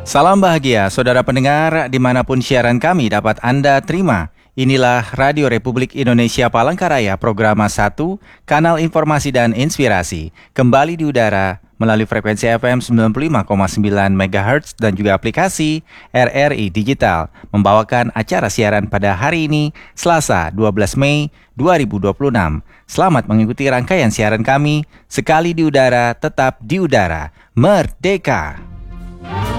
Salam bahagia, saudara pendengar, dimanapun siaran kami dapat Anda terima. Inilah Radio Republik Indonesia Palangkaraya, Programa 1, Kanal Informasi dan Inspirasi. Kembali di udara melalui frekuensi FM 95,9 MHz dan juga aplikasi RRI Digital. Membawakan acara siaran pada hari ini, Selasa 12 Mei 2026. Selamat mengikuti rangkaian siaran kami. Sekali di udara, tetap di udara. Merdeka!